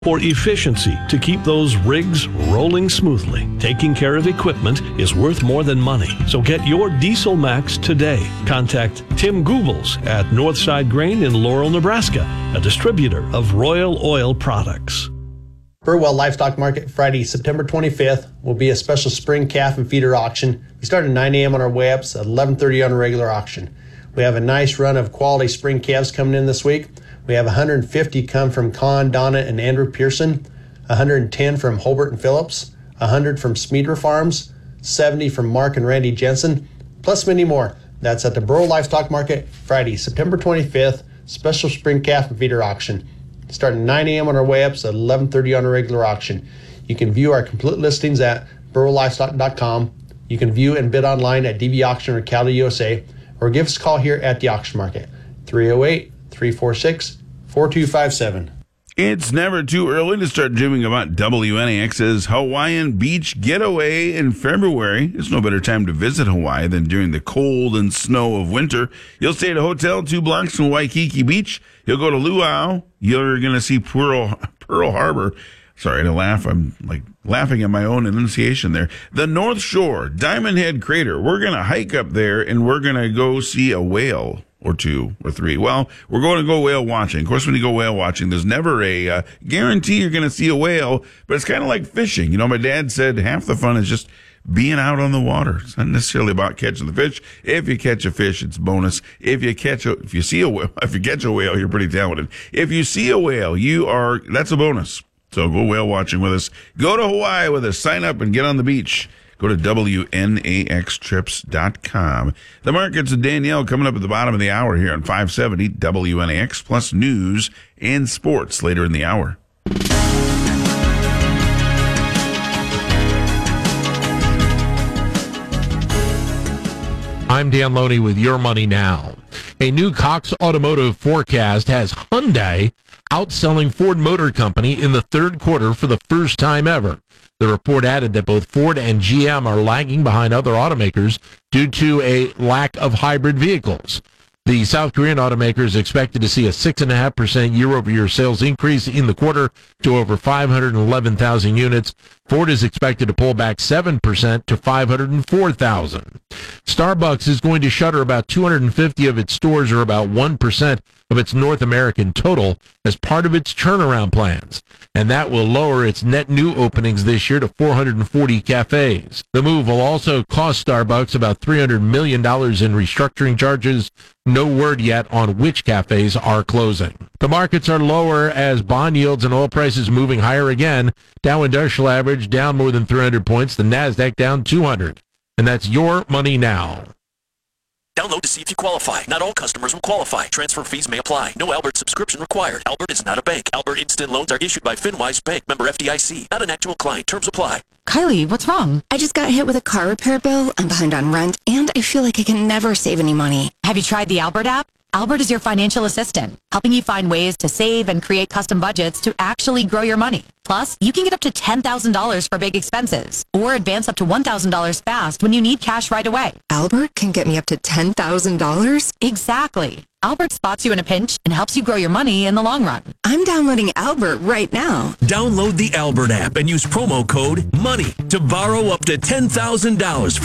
For efficiency, to keep those rigs rolling smoothly, taking care of equipment is worth more than money. So get your Diesel Max today. Contact Tim Goebbels at Northside Grain in Laurel, Nebraska, a distributor of Royal Oil products. Burwell Livestock Market, Friday, September 25th, will be a special spring calf and feeder auction. We start at 9 a.m. on our way-ups, at 11:30 on a regular auction. We have a nice run of quality spring calves coming in this week. We have 150 come from Con, Donna, and Andrew Pearson, 110 from Holbert and Phillips, 100 from Smeeder Farms, 70 from Mark and Randy Jensen, plus many more. That's at the Burwell Livestock Market, Friday, September 25th, special spring calf and feeder auction. Starting at 9 a.m. on our way-ups, at 11:30 on a regular auction. You can view our complete listings at burwelllivestock.com. You can view and bid online at DB Auction or Cattle USA, or give us a call here at the auction market, 308-346-4257. It's never too early to start dreaming about WNAX's Hawaiian Beach Getaway in February. There's no better time to visit Hawaii than during the cold and snow of winter. You'll stay at a hotel 2 blocks from Waikiki Beach. You'll go to Luau. You're going to see Pearl Harbor. Sorry to laugh. I'm like laughing at my own enunciation there. The North Shore, Diamond Head Crater. We're going to hike up there and we're going to go see a whale. Or 2 or 3. Well, we're going to go whale watching. Of course, when you go whale watching, there's never a guarantee you're going to see a whale, but it's kind of like fishing. You know, my dad said half the fun is just being out on the water. It's not necessarily about catching the fish. If you catch a fish, it's bonus. If you catch a whale, you're pretty talented. If you see a whale, that's a bonus. So go whale watching with us. Go to Hawaii with us. Sign up and get on the beach. Go to WNAXtrips.com. The markets with Danielle coming up at the bottom of the hour here on 570 WNAX, plus news and sports later in the hour. I'm Dan Loney with Your Money Now. A new Cox Automotive forecast has Hyundai outselling Ford Motor Company in the third quarter for the first time ever. The report added that both Ford and GM are lagging behind other automakers due to a lack of hybrid vehicles. The South Korean automaker is expected to see a 6.5% year-over-year sales increase in the quarter to over 511,000 units. Ford is expected to pull back 7% to 504,000. Starbucks is going to shutter about 250 of its stores, or about 1% of its North American total, as part of its turnaround plans, and that will lower its net new openings this year to 440 cafes. The move will also cost Starbucks about $300 million in restructuring charges. No word yet on which cafes are closing. The markets are lower as bond yields and oil prices moving higher again. Dow Industrial Average down more than 300 points. The NASDAQ down 200. And that's Your Money Now. Download to see if you qualify. Not all customers will qualify. Transfer fees may apply. No Albert subscription required. Albert is not a bank. Albert Instant Loans are issued by FinWise Bank, member FDIC. Not an actual client. Terms apply. Kylie, what's wrong? I just got hit with a car repair bill. I'm behind on rent, and I feel like I can never save any money. Have you tried the Albert app? Albert is your financial assistant, helping you find ways to save and create custom budgets to actually grow your money. Plus, you can get up to $10,000 for big expenses, or advance up to $1,000 fast when you need cash right away. Albert can get me up to $10,000? Exactly. Albert spots you in a pinch and helps you grow your money in the long run. I'm downloading Albert right now. Download the Albert app and use promo code MONEY to borrow up to $10,000